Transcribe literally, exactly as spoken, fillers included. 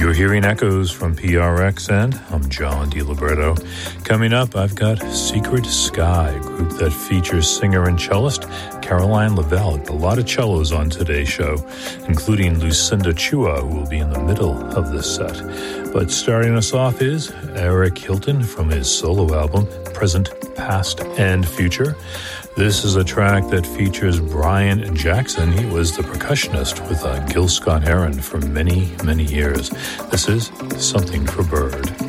You're hearing echoes from P R X, and I'm John DiLiberto. Coming up, I've got Secret Sky, a group that features singer and cellist Caroline Lavelle. A lot of cellos on today's show, including Lucinda Chua, who will be in the middle of this set. But starting us off is Eric Hilton from his solo album, Present, Past, and Future. This is a track that features Brian Jackson. He was the percussionist with uh, Gil Scott-Heron for many, many years. This is Something for Bird.